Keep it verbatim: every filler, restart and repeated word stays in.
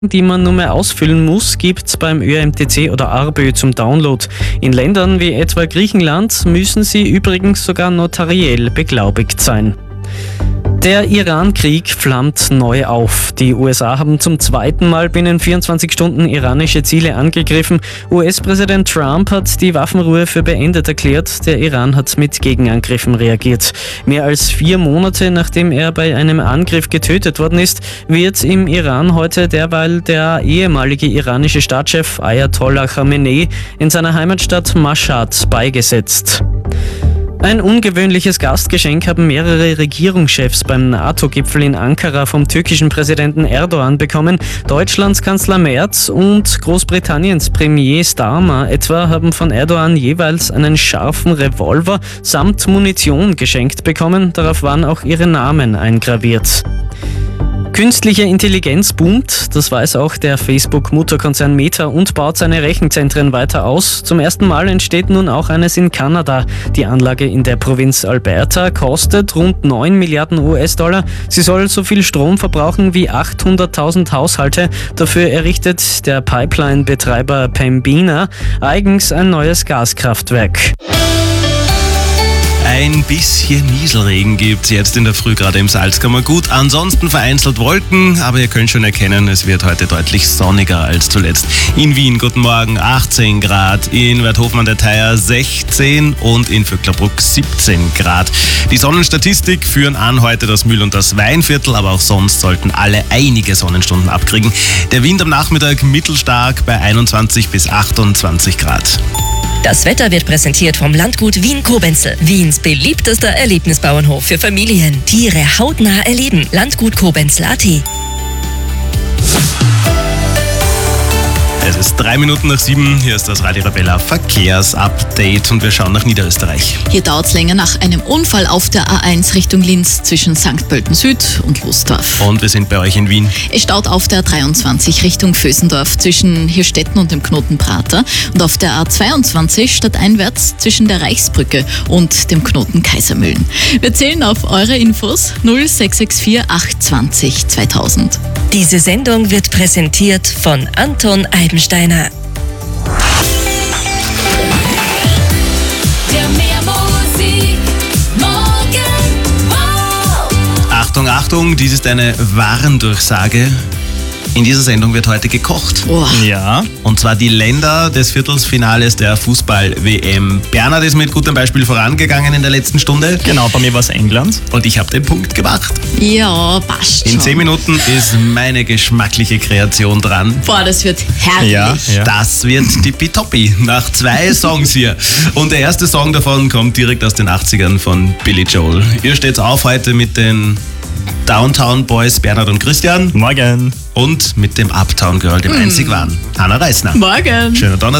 die man nur mehr ausfüllen muss, gibt's beim Ö M T C oder ARBÖ zum Download. In Ländern wie etwa Griechenland müssen sie übrigens sogar notariell beglaubigt sein. Der Iran-Krieg flammt neu auf. Die U S A haben zum zweiten Mal binnen vierundzwanzig Stunden iranische Ziele angegriffen. U S-Präsident Trump hat die Waffenruhe für beendet erklärt. Der Iran hat mit Gegenangriffen reagiert. Mehr als vier Monate nachdem er bei einem Angriff getötet worden ist, wird im Iran heute derweil der ehemalige iranische Staatschef Ayatollah Khamenei in seiner Heimatstadt Mashhad beigesetzt. Ein ungewöhnliches Gastgeschenk haben mehrere Regierungschefs beim NATO-Gipfel in Ankara vom türkischen Präsidenten Erdogan bekommen. Deutschlands Kanzler Merz und Großbritanniens Premier Starmer etwa haben von Erdogan jeweils einen scharfen Revolver samt Munition geschenkt bekommen. Darauf waren auch ihre Namen eingraviert. Künstliche Intelligenz boomt, das weiß auch der Facebook-Mutterkonzern Meta und baut seine Rechenzentren weiter aus. Zum ersten Mal entsteht nun auch eines in Kanada. Die Anlage in der Provinz Alberta kostet rund neun Milliarden U S-Dollar. Sie soll so viel Strom verbrauchen wie achthunderttausend Haushalte. Dafür errichtet der Pipeline-Betreiber Pembina eigens ein neues Gaskraftwerk. Ein bisschen Nieselregen gibt's jetzt in der Früh gerade im Salzkammergut. Ansonsten vereinzelt Wolken, aber ihr könnt schon erkennen, es wird heute deutlich sonniger als zuletzt. In Wien, guten Morgen, achtzehn Grad, in Werthofen an der Theier sechzehn und in Vöcklerbruck siebzehn Grad. Die Sonnenstatistik führen an heute das Mühl- und das Weinviertel, aber auch sonst sollten alle einige Sonnenstunden abkriegen. Der Wind am Nachmittag mittelstark bei einundzwanzig bis achtundzwanzig Grad. Das Wetter wird präsentiert vom Landgut Wien-Kobenzl, Wiens beliebtester Erlebnisbauernhof für Familien. Tiere hautnah erleben. Landgut Kobenzl punkt a t. Es ist drei Minuten nach sieben, hier ist das Radio Arabella Verkehrsupdate und wir schauen nach Niederösterreich. Hier dauert es länger nach einem Unfall auf der A eins Richtung Linz zwischen Sankt Pölten Süd und Lostorf. Und wir sind bei euch in Wien. Es staut auf der dreiundzwanzig Richtung Vösendorf zwischen Hirstetten und dem Knoten Prater und auf der A zweiundzwanzig stadteinwärts zwischen der Reichsbrücke und dem Knoten Kaisermühlen. Wir zählen auf eure Infos null sechs sechs vier acht zwanzig zweitausend. Diese Sendung wird präsentiert von Anton Eibensteiner. Der Meermusik Morgen wow. Achtung, Achtung, dies ist eine Warndurchsage. In dieser Sendung wird heute gekocht. Oh. Ja. Und zwar die Länder des Viertelfinales der Fußball-W M. Bernhard ist mit gutem Beispiel vorangegangen in der letzten Stunde. Genau, bei mir war es England. Und ich habe den Punkt gemacht. Ja, passt schon. In zehn Minuten ist meine geschmackliche Kreation dran. Boah, das wird herrlich. Ja, ja. Das wird tippitoppi. Nach zwei Songs hier. Und der erste Song davon kommt direkt aus den achtzigern von Billy Joel. Ihr steht auf heute mit den Downtown Boys Bernhard und Christian. Morgen. Und mit dem Uptown Girl, dem einzig wahren Hannah Reisner. Morgen. Schöner Donnerstag.